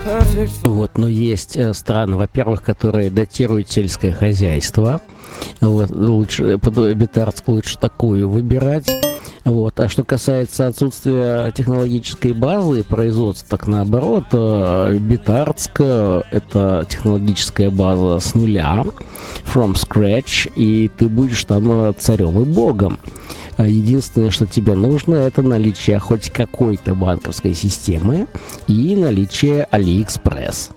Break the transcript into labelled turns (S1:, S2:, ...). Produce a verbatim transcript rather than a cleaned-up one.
S1: Вот, но есть э, страны, во-первых, которые датируют сельское хозяйство. Вот, лучше, под Битарск лучше такую выбирать. Вот. А что касается отсутствия технологической базы производства, так наоборот, э, Битарск э, это технологическая база с нуля, from scratch, и ты будешь там э, царем и богом. Единственное, что тебе нужно, это наличие хоть какой-то банковской системы и наличие AliExpress.